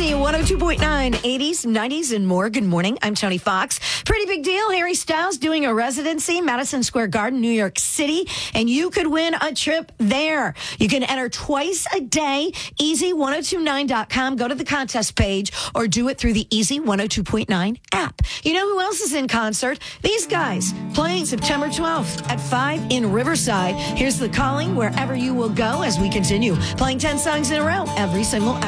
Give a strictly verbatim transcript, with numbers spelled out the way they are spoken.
Easy one oh two point nine, eighties, nineties, and more. Good morning. I'm Tony Fox. Pretty big deal. Harry Styles doing a residency, Madison Square Garden, New York City, and you could win a trip there. You can enter twice a day. easy ten twenty-nine dot com. Go to the contest page or do it through the Easy one oh two point nine app. You know who else is in concert? These guys playing September twelfth at five in Riverside. Here's The Calling, wherever you will go, as we continue playing ten songs in a row every single hour.